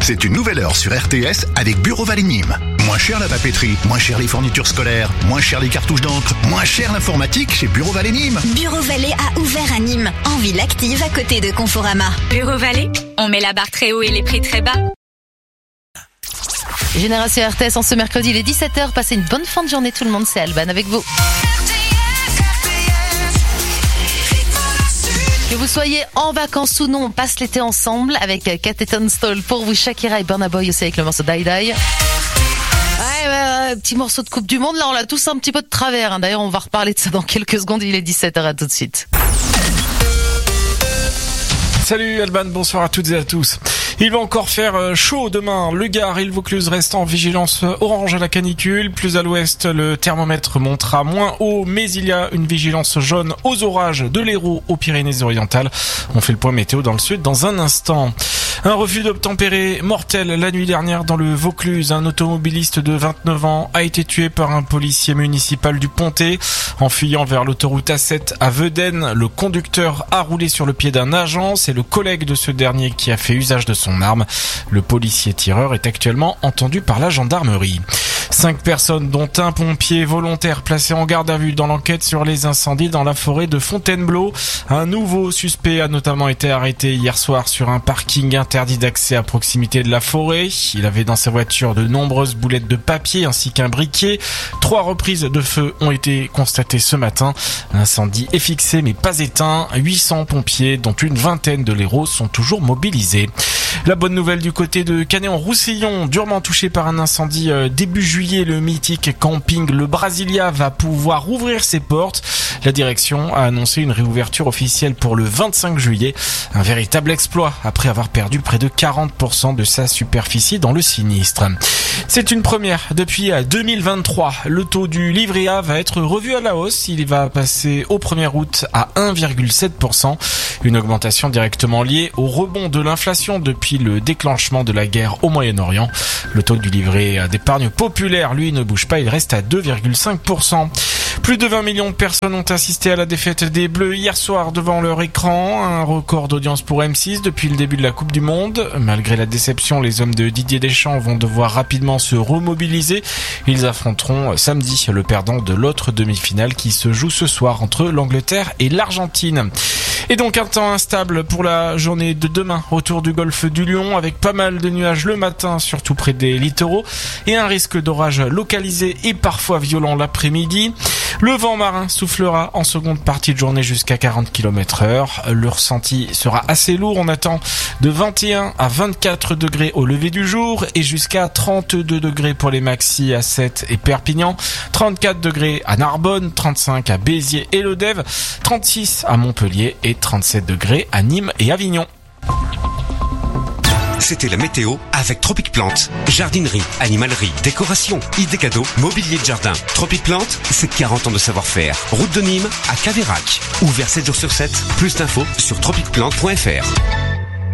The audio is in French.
C'est une nouvelle heure sur RTS avec Bureau Vallée Nîmes. Moins cher la papeterie, moins cher les fournitures scolaires, moins cher les cartouches d'encre, moins cher l'informatique chez Bureau Vallée Nîmes. Bureau Vallée a ouvert à Nîmes, en ville active à côté de Conforama. Bureau Vallée, on met la barre très haut et les prix très bas. Génération RTS en ce mercredi, il est 17h. Passez une bonne fin de journée tout le monde, c'est Alban avec vous. Que vous soyez en vacances ou non, on passe l'été ensemble avec Cat et Tunstall pour vous, Shakira et Burna Boy aussi avec le morceau Die Die. Ouais, petit morceau de Coupe du Monde, là on l'a tous un petit peu de travers, hein. D'ailleurs on va reparler de ça dans quelques secondes, il est 17h, à tout de suite. Salut Alban, bonsoir à toutes et à tous. Il va encore faire chaud demain. Le Gard et le Vaucluse restent en vigilance orange à la canicule. Plus à l'ouest, le thermomètre montera moins haut, mais il y a une vigilance jaune aux orages de l'Hérault aux Pyrénées-Orientales. On fait le point météo dans le sud dans un instant. Un refus d'obtempérer mortel la nuit dernière dans le Vaucluse. Un automobiliste de 29 ans a été tué par un policier municipal du Pontet. En fuyant vers l'autoroute A7 à Vedène, le conducteur a roulé sur le pied d'un agent. C'est le collègue de ce dernier qui a fait usage de son arme. Le policier tireur est actuellement entendu par la gendarmerie. 5 personnes, dont un pompier volontaire placé en garde à vue dans l'enquête sur les incendies dans la forêt de Fontainebleau. Un nouveau suspect a notamment été arrêté hier soir sur un parking interdit d'accès à proximité de la forêt. Il avait dans sa voiture de nombreuses boulettes de papier ainsi qu'un briquet. 3 reprises de feu ont été constatées ce matin. L'incendie est fixé mais pas éteint. 800 pompiers, dont une vingtaine de l'Hérault, sont toujours mobilisés. La bonne nouvelle du côté de Canet-en-Roussillon, durement touché par un incendie début juillet, le mythique camping Le Brasilia va pouvoir rouvrir ses portes. La direction a annoncé une réouverture officielle pour le 25 juillet. Un véritable exploit après avoir perdu près de 40% de sa superficie dans le sinistre. C'est une première depuis 2023. Le taux du livret A va être revu à la hausse. Il va passer au 1er août à 1,7%. Une augmentation directement liée au rebond de l'inflation depuis le déclenchement de la guerre au Moyen-Orient. Le taux du livret d'épargne populaire, lui, ne bouge pas. Il reste à 2,5%. Plus de 20 millions de personnes ont assisté à la défaite des Bleus hier soir devant leur écran. Un record d'audience pour M6 depuis le début de la Coupe du Monde. Malgré la déception, les hommes de Didier Deschamps vont devoir rapidement se remobiliser. Ils affronteront samedi le perdant de l'autre demi-finale qui se joue ce soir entre l'Angleterre et l'Argentine. Et donc un temps instable pour la journée de demain autour du golfe du Lion, avec pas mal de nuages le matin, surtout près des littoraux, et un risque d'orage localisé et parfois violent l'après-midi. Le vent marin soufflera en seconde partie de journée jusqu'à 40 km/h. Le ressenti sera assez lourd. On attend de 21 à 24 degrés au lever du jour et jusqu'à 32 degrés pour les maxis à Sète et Perpignan, 34 degrés à Narbonne, 35 à Béziers et Lodève, 36 à Montpellier et 37 degrés à Nîmes et Avignon. C'était la météo avec Tropic Plante. Jardinerie, animalerie, décoration, idées cadeaux, mobilier de jardin. Tropic Plante, c'est 40 ans de savoir-faire. Route de Nîmes à Caveyrac. Ouvert 7 jours sur 7. Plus d'infos sur tropicplante.fr.